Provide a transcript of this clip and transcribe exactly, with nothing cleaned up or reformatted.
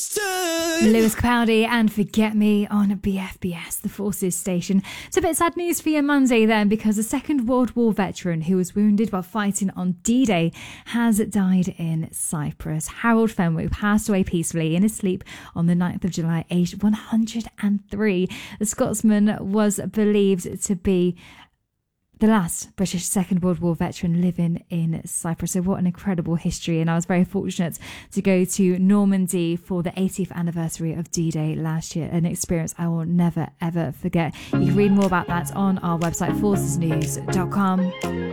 Lewis Capaldi and Forget Me on B F B S, the Forces station. It's a bit sad news for your Monday then, because a Second World War veteran who was wounded while fighting on D-Day has died in Cyprus. Harold Fenwick passed away peacefully in his sleep on the ninth of July, aged one hundred three. The Scotsman was believed to be the last British Second World War veteran living in Cyprus. So what an incredible history. And I was very fortunate to go to Normandy for the eightieth anniversary of D-Day last year. An experience I will never, ever forget. You can read more about that on our website, forces news dot com.